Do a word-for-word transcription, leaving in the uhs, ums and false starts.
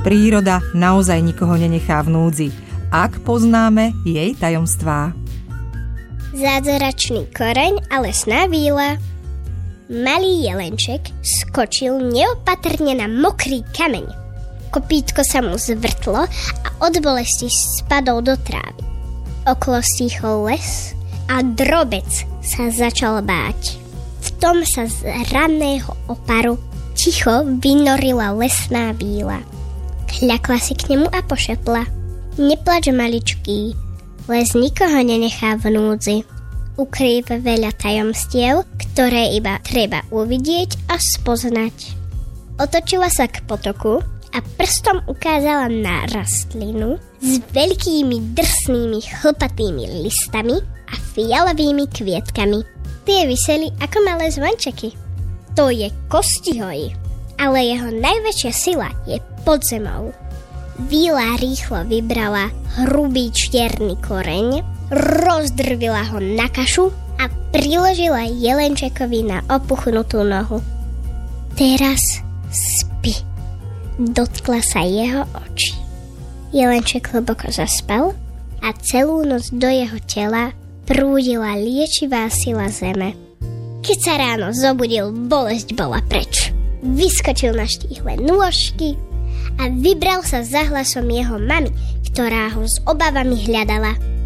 Príroda naozaj nikoho nenechá v núdzi, ak poznáme jej tajomstvá. Zázračný koreň a lesná víla. Malý jelenček skočil neopatrne na mokrý kameň. Kopítko sa mu zvrtlo a od bolesti spadol do trávy. Okolo stíchol les a drobec sa začal báť. V tom sa z ranného oparu ticho vynorila lesná víla. Kľakla si k nemu a pošepla: Neplač, maličký, les nikoho nenechá v núdzi. Ukrýva veľa tajomstiev, ktoré iba treba uvidieť a spoznať. Otočila sa k potoku a prstom ukázala na rastlinu s veľkými drsnými chlpatými listami a fialovými kvietkami. Tie viseli ako malé zvončeky. To je kostihoj, ale jeho najväčšia sila je pod zemou. Víla rýchlo vybrala hrubý čierny koreň, rozdrvila ho na kašu a priložila jelenčekovi na opuchnutú nohu. Teraz spí. Dotkla sa jeho očí. Jelenček hlboko zaspal a celú noc do jeho tela prúdila liečivá sila zeme. Keď sa ráno zobudil, bolesť bola preč. Vyskočil na štíhle nôžky a vybral sa za hlasom jeho mamy, ktorá ho s obavami hľadala.